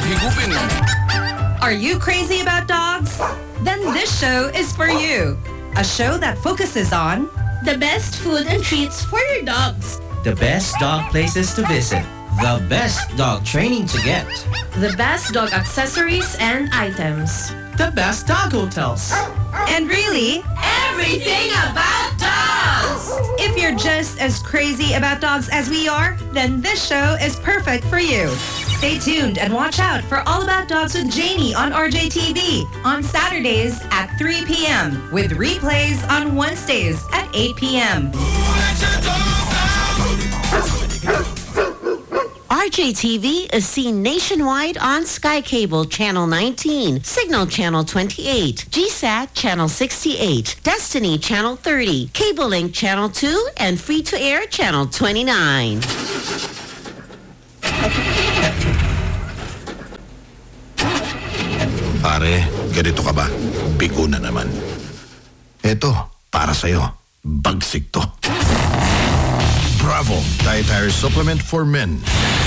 higupin. Are you crazy about dogs? Then this show is for you. A show that focuses on the best food and treats for your dogs, the best dog places to visit, the best dog training to get, the best dog accessories and items, the best dog hotels, and really, everything about dogs! If you're just as crazy about dogs as we are, then this show is perfect for you. Stay tuned and watch out for All About Dogs with Janie on RJTV on Saturdays at 3 p.m. with replays on Wednesdays at 8 p.m. RJTV is seen nationwide on Sky Cable Channel 19, Signal Channel 28, GSAT Channel 68, Destiny Channel 30, Cable Link Channel 2, and Free-to-Air Channel 29. Pare, ganito ka ba? Bigo na naman. Eto, para sa'yo. Bagsik to. Bravo, dietary supplement for men.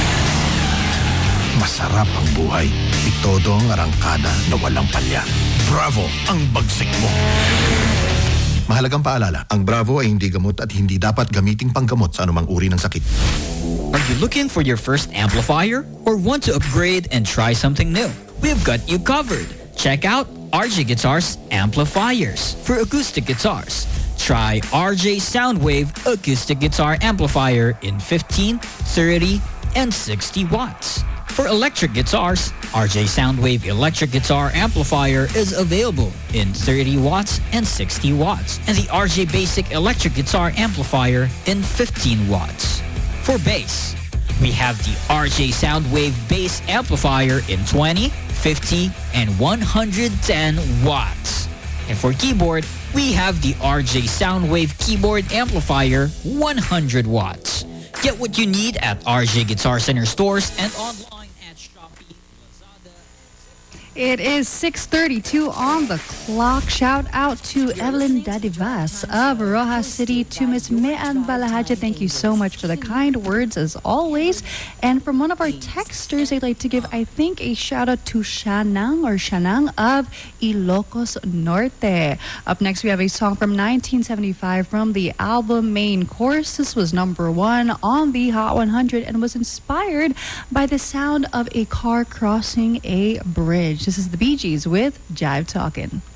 Masarap ang buhay. Itodo ang arangkada na walang palya. Bravo, ang bagsik mo. Mahalagang paalala, ang Bravo ay hindi gamot at hindi dapat gamiting panggamot sa anumang uri ng sakit. Are you looking for your first amplifier or want to upgrade and try something new? We've got you covered. Check out RJ Guitars Amplifiers for acoustic guitars. Try RJ Soundwave Acoustic Guitar Amplifier in 15, 30, and 60 watts. For electric guitars, RJ Soundwave Electric Guitar Amplifier is available in 30 watts and 60 watts, and the RJ Basic Electric Guitar Amplifier in 15 watts. For bass, we have the RJ Soundwave Bass Amplifier in 20, 50, and 110 watts. And for keyboard, we have the RJ Soundwave Keyboard Amplifier 100 watts. Get what you need at RJ Guitar Center stores and online at Shopee, Lazada. It is 6:32 on the clock. Shout out to Evelyn Dadivas of Rojas City, to Miss Mean Balahaja. Thank you so much for the kind words as always. And from one of our texters, I'd like to give, I think, a shout out to Shanang of Ilocos Norte. Up next, we have a song from 1975 from the album Main Course. This was #1 on the Hot 100 and was inspired by the sound of a car crossing a bridge. This is the Bee Gees with Jive Talkin'.